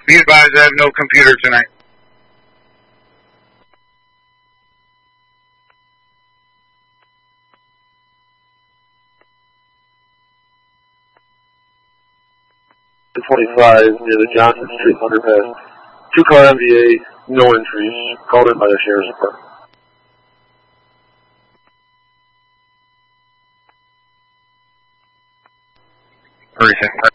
Be advised, I have no computer tonight. The 25 near the Johnson Street underpass. 2-car MVA, no entries, called in by the Sheriff's Department. Precinct.